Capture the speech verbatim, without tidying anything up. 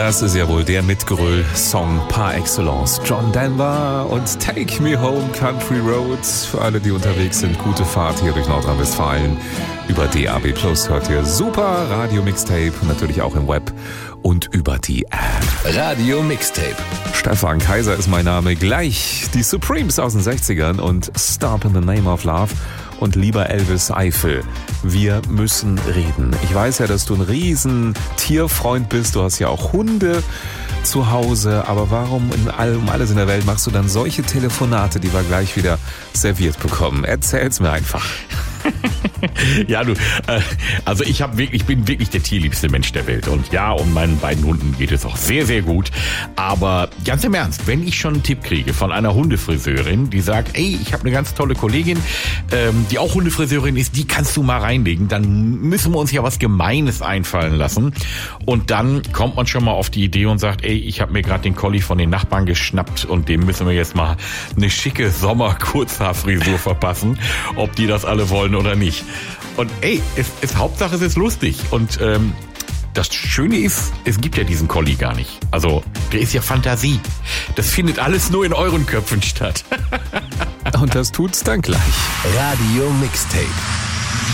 Das ist ja wohl der Mitgröl-Song par excellence. John Denver und Take Me Home Country Roads. Für alle, die unterwegs sind, gute Fahrt hier durch Nordrhein-Westfalen. Über D A B Plus hört ihr super Radio Mixtape, natürlich auch im Web und über die App. Radio Mixtape. Stefan Kaiser ist mein Name. Gleich die Supremes aus den sechzigern und Stop in the Name of Love. Und lieber Elvis Eifel, wir müssen reden. Ich weiß ja, dass du ein riesen Tierfreund bist. Du hast ja auch Hunde zu Hause. Aber warum in allem, um alles in der Welt machst du dann solche Telefonate, die wir gleich wieder serviert bekommen? Erzähl's mir einfach. Ja, du, äh, also ich hab wirklich, ich bin wirklich der tierliebste Mensch der Welt. Und ja, um meinen beiden Hunden geht es auch sehr, sehr gut. Aber ganz im Ernst, wenn ich schon einen Tipp kriege von einer Hundefriseurin, die sagt, ey, ich habe eine ganz tolle Kollegin, ähm, die auch Hundefriseurin ist, die kannst du mal reinlegen, dann müssen wir uns ja was Gemeines einfallen lassen. Und dann kommt man schon mal auf die Idee und sagt, ey, ich habe mir gerade den Collie von den Nachbarn geschnappt und dem müssen wir jetzt mal eine schicke Sommer-Kurzhaarfrisur verpassen, ob die das alle wollen oder nicht. Und ey, es, es Hauptsache es ist lustig. Und ähm, das Schöne ist, es gibt ja diesen Collie gar nicht. Also, der ist ja Fantasie. Das findet alles nur in euren Köpfen statt. Und das tut's dann gleich. Radio Mixtape.